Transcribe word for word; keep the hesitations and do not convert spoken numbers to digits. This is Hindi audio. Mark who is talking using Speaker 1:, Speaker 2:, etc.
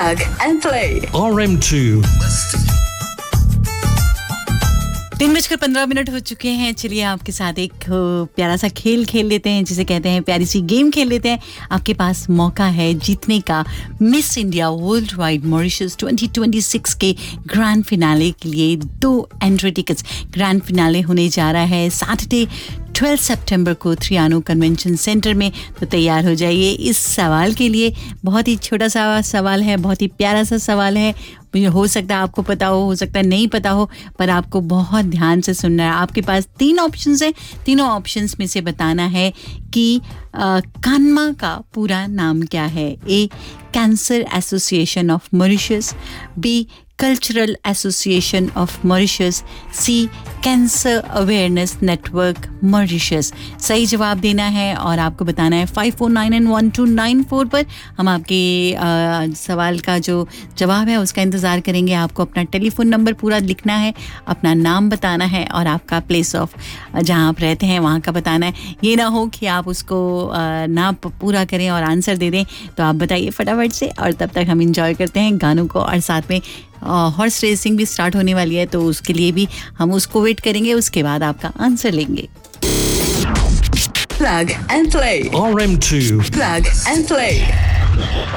Speaker 1: Plug and play.
Speaker 2: R M two.
Speaker 3: तीन बजकर पंद्रह मिनट हो चुके हैं। चलिए आपके साथ एक प्यारा सा खेल खेल लेते हैं, जिसे कहते हैं प्यारी सी गेम खेल लेते हैं। आपके पास मौका है जीतने का miss India world wide Mauritius twenty twenty six के ग्रैंड फिनाले के लिए दो एंट्री टिकट्स। ग्रैंड फिनाले होने जा रहा है सैटरडे बारह सितंबर को थ्रियानो कन्वेंशन सेंटर में। तो तैयार हो जाइए इस सवाल के लिए। बहुत ही छोटा सा सवाल है, बहुत ही प्यारा सा सवाल है। हो सकता है आपको पता हो हो सकता है नहीं पता हो, पर आपको बहुत ध्यान से सुनना है। आपके पास तीन ऑप्शंस हैं। तीनों ऑप्शंस में से बताना है कि आ, कान्मा का पूरा नाम क्या है। ए, cancer association of Mauritius. B, cultural association of Mauritius. C, cancer awareness network Mauritius. सही जवाब देना है और आपको बताना है five four nine and one two nine four पर। हम आपके आ, सवाल का जो जवाब है उसका इंतज़ार करेंगे। आपको अपना टेलीफोन नंबर पूरा लिखना है, अपना नाम बताना है और आपका प्लेस ऑफ जहाँ आप रहते हैं वहाँ का बताना है। ये ना हो कि आप उसको आ, ना पूरा करें और आंसर दे दें। तो आप बताइए फटाफट से, और तब तक हम इंजॉय करते हैं गानों को। और साथ में हॉर्स रेसिंग भी स्टार्ट होने वाली है, तो उसके लिए भी हम उसको वेट करेंगे। उसके बाद आपका आंसर लेंगे।
Speaker 1: Plug and play.
Speaker 2: R M two.
Speaker 1: Plug and play.